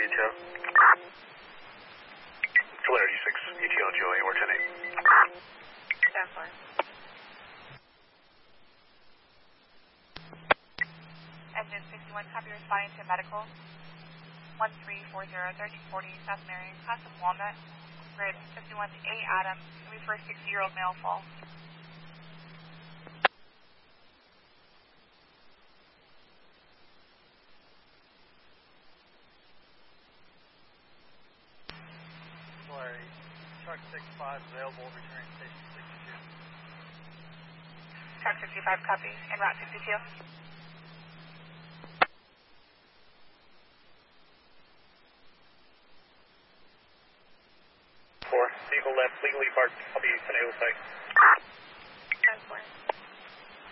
detail. Polarity 6, ETL Joey, or 10-8. Stand by. Engine 61, copy responding to medical. 1340, 1340, South Marion, class of Walnut, grid 51A Adam, refer 60-year-old male fall. Sorry, truck 65 available, returning station 62. Truck 65, copy, en route 62. 4, vehicle left, legally parked, I'll be Teneo site.